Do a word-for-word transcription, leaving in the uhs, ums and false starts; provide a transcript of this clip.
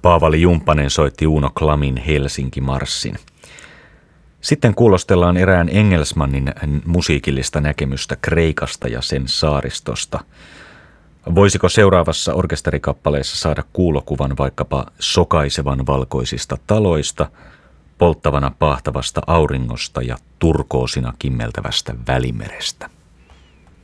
Paavali Jumppanen soitti Uno Klamin Helsinki-marssin. Sitten kuulostellaan erään Engelsmannin musiikillista näkemystä Kreikasta ja sen saaristosta. Voisiko seuraavassa orkesterikappaleessa saada kuulokuvan vaikkapa sokaisevan valkoisista taloista, polttavana pahtavasta auringosta ja turkoosina kimmeltävästä Välimerestä?